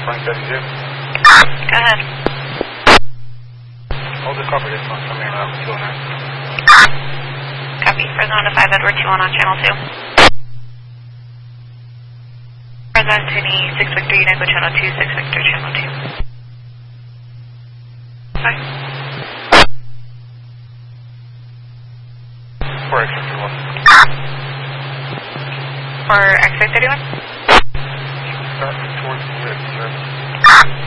2072. Go ahead. Hold the cover, this one, coming in 209. Copy. Fresno to 5 Edward 21 on channel 2. Fresno Tony 6 Victor Unico channel 2, 6 Victor channel 2. Bye. For X-31. For X-ray 31? Start towards the